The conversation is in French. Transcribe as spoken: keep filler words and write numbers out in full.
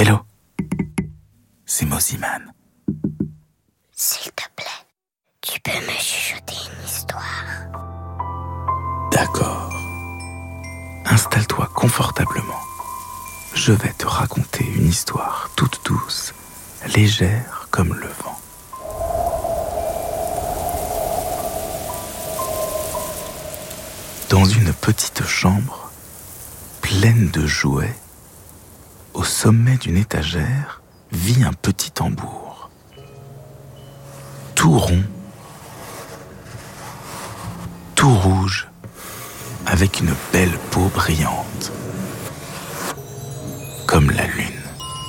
Hello, c'est Moziman. S'il te plaît, tu peux me chuchoter une histoire? D'accord. Installe-toi confortablement. Je vais te raconter une histoire toute douce, légère comme le vent. Dans une petite chambre, pleine de jouets, au sommet d'une étagère vit un petit tambour. Tout rond, tout rouge, avec une belle peau brillante, comme la lune.